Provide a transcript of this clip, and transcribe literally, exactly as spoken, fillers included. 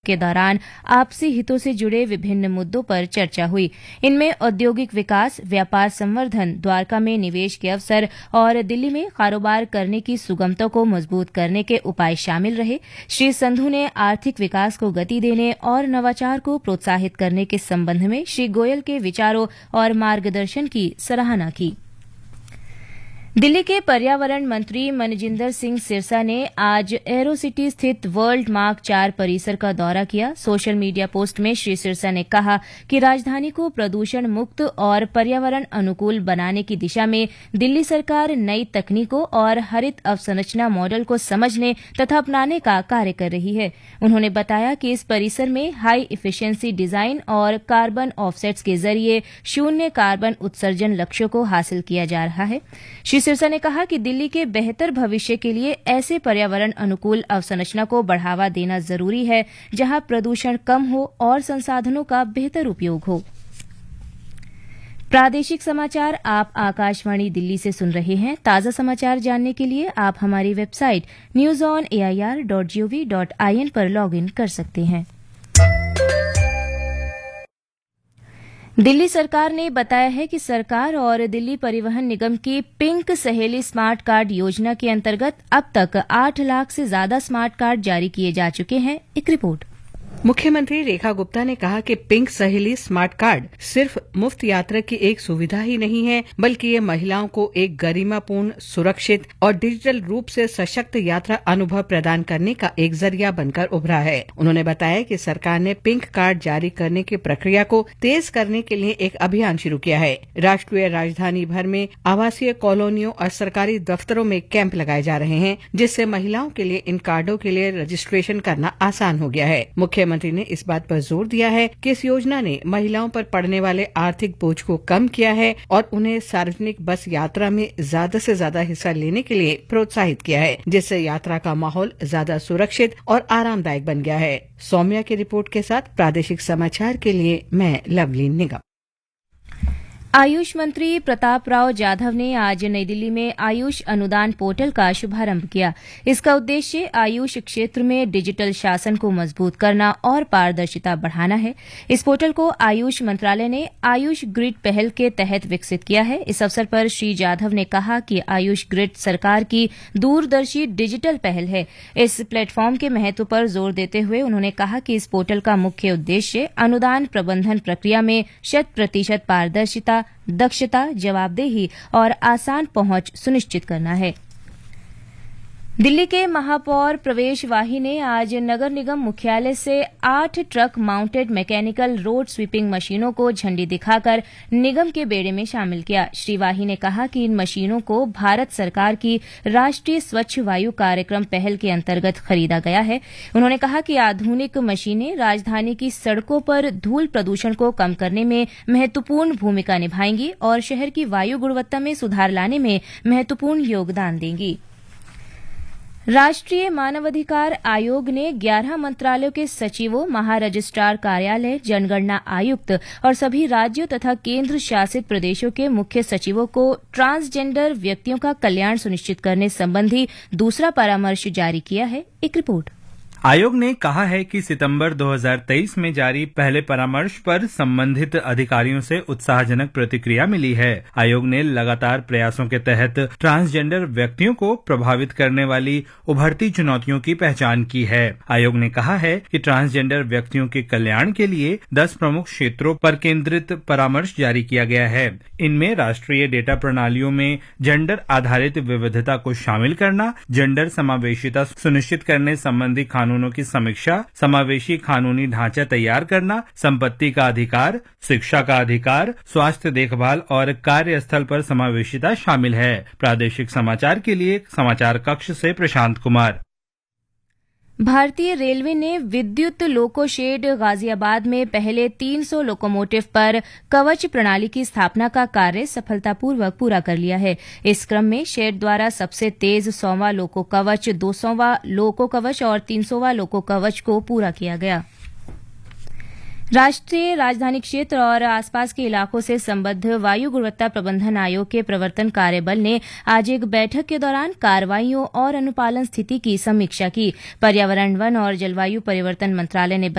के दौरान आपसी हितों से जुड़े विभिन्न मुद्दों पर चर्चा हुई। इनमें औद्योगिक विकास, व्यापार संवर्धन, द्वारका में निवेश के अवसर और दिल्ली में कारोबार करने की सुगमता को मजबूत करने के उपाय शामिल रहे। श्री संधू ने आर्थिक विकास को गति देने और नवाचार को प्रोत्साहित करने के संबंध में श्री गोयल के विचारों और मार्गदर्शन की सराहना की। दिल्ली के पर्यावरण मंत्री मनजिंदर सिंह सिरसा ने आज एरोसिटी स्थित वर्ल्ड मार्क चार परिसर का दौरा किया। सोशल मीडिया पोस्ट में श्री सिरसा ने कहा कि राजधानी को प्रदूषण मुक्त और पर्यावरण अनुकूल बनाने की दिशा में दिल्ली सरकार नई तकनीकों और हरित अवसंरचना मॉडल को समझने तथा अपनाने का कार्य कर रही है। उन्होंने बताया कि इस परिसर में हाई इफिशिएंसी डिजाइन और कार्बन ऑफसेट्स के जरिए शून्य कार्बन उत्सर्जन लक्ष्यों को हासिल किया जा रहा है। श्री सिरसा ने कहा कि दिल्ली के बेहतर भविष्य के लिए ऐसे पर्यावरण अनुकूल अवसंरचना को बढ़ावा देना जरूरी है जहां प्रदूषण कम हो और संसाधनों का बेहतर उपयोग हो। प्रादेशिक समाचार आप आकाशवाणी दिल्ली से सुन रहे हैं। ताजा समाचार जानने के लिए आप हमारी website news on A I R dot gov dot I N पर लॉग इन कर सकते हैं। दिल्ली सरकार ने बताया है कि सरकार और दिल्ली परिवहन निगम की पिंक सहेली स्मार्ट कार्ड योजना के अंतर्गत अब तक आठ लाख से ज्यादा स्मार्ट कार्ड जारी किए जा चुके हैं। एक रिपोर्ट। मुख्यमंत्री रेखा गुप्ता ने कहा कि पिंक सहेली स्मार्ट कार्ड सिर्फ मुफ्त यात्रा की एक सुविधा ही नहीं है, बल्कि ये महिलाओं को एक गरिमापूर्ण, सुरक्षित और डिजिटल रूप से सशक्त यात्रा अनुभव प्रदान करने का एक जरिया बनकर उभरा है। उन्होंने बताया कि सरकार ने पिंक कार्ड जारी करने की प्रक्रिया को तेज करने के लिए एक अभियान शुरू किया है। राष्ट्रीय राजधानी भर में आवासीय कॉलोनियों और सरकारी दफ्तरों में कैंप लगाए जा रहे हैं, जिससे महिलाओं के लिए इन कार्डों के लिए रजिस्ट्रेशन करना आसान हो गया है। मुख्य मुख्यमंत्री ने इस बात पर जोर दिया है कि इस योजना ने महिलाओं पर पड़ने वाले आर्थिक बोझ को कम किया है और उन्हें सार्वजनिक बस यात्रा में ज्यादा से ज्यादा हिस्सा लेने के लिए प्रोत्साहित किया है, जिससे यात्रा का माहौल ज्यादा सुरक्षित और आरामदायक बन गया है। सौम्या की रिपोर्ट के साथ प्रादेशिक समाचार के लिए मैं लवली निगम। आयुष मंत्री प्रताप राव जाधव ने आज नई दिल्ली में आयुष अनुदान पोर्टल का शुभारंभ किया। इसका उद्देश्य आयुष क्षेत्र में डिजिटल शासन को मजबूत करना और पारदर्शिता बढ़ाना है। इस पोर्टल को आयुष मंत्रालय ने आयुष ग्रिड पहल के तहत विकसित किया है। इस अवसर पर श्री जाधव ने कहा कि आयुष ग्रिड सरकार की दूरदर्शी डिजिटल पहल है। इस प्लेटफॉर्म के महत्व पर जोर देते हुए उन्होंने कहा कि इस पोर्टल का मुख्य उद्देश्य अनुदान प्रबंधन प्रक्रिया में शत प्रतिशत पारदर्शिता, दक्षता, जवाबदेही और आसान पहुंच सुनिश्चित करना है। दिल्ली के महापौर प्रवेश वाही ने आज नगर निगम मुख्यालय से आठ truck mounted mechanical road sweeping मशीनों को झंडी दिखाकर निगम के बेड़े में शामिल किया। श्री वाही ने कहा कि इन मशीनों को भारत सरकार की राष्ट्रीय स्वच्छ वायु कार्यक्रम पहल के अंतर्गत खरीदा गया है। उन्होंने कहा कि आधुनिक मशीनें राजधानी की सड़कों पर धूल प्रदूषण को कम करने में महत्वपूर्ण भूमिका निभाएंगी और शहर की वायु गुणवत्ता में सुधार लाने में महत्वपूर्ण योगदान देंगी। राष्ट्रीय मानवाधिकार आयोग ने ग्यारह मंत्रालयों के सचिवों, महारजिस्ट्रार कार्यालय, जनगणना आयुक्त और सभी राज्यों तथा केंद्र शासित प्रदेशों के मुख्य सचिवों को ट्रांसजेंडर व्यक्तियों का कल्याण सुनिश्चित करने संबंधी दूसरा परामर्श जारी किया है। एक रिपोर्ट। आयोग ने कहा है कि सितंबर दो हज़ार तेईस में जारी पहले परामर्श पर संबंधित अधिकारियों से उत्साहजनक प्रतिक्रिया मिली है। आयोग ने लगातार प्रयासों के तहत ट्रांसजेंडर व्यक्तियों को प्रभावित करने वाली उभरती चुनौतियों की पहचान की है। आयोग ने कहा है कि ट्रांसजेंडर व्यक्तियों के कल्याण के लिए दस प्रमुख क्षेत्रों पर केंद्रित परामर्श जारी किया गया है। इनमें राष्ट्रीय डेटा प्रणालियों में जेंडर आधारित विविधता को शामिल करना, जेंडर समावेशिता सुनिश्चित करने संबंधी कानूनों की समीक्षा, समावेशी कानूनी ढांचा तैयार करना, संपत्ति का अधिकार, शिक्षा का अधिकार, स्वास्थ्य देखभाल और कार्यस्थल पर समावेशिता शामिल है। प्रादेशिक समाचार के लिए समाचार कक्ष से प्रशांत कुमार। भारतीय रेलवे ने विद्युत लोको शेड गाजियाबाद में पहले तीन सौ लोकोमोटिव पर कवच प्रणाली की स्थापना का कार्य सफलतापूर्वक पूरा कर लिया है। इस क्रम में शेड द्वारा सबसे तेज सौवां लोको कवच, दो सौवां लोको कवच और तीन सौवां लोको कवच को पूरा किया गया। राष्ट्रीय राजधानी क्षेत्र और आसपास के इलाकों से संबद्ध वायु गुणवत्ता प्रबंधन आयोग के प्रवर्तन कार्यबल ने आज एक बैठक के दौरान कार्रवाइयों और अनुपालन स्थिति की समीक्षा की। पर्यावरण, वन और जलवायु परिवर्तन मंत्रालय ने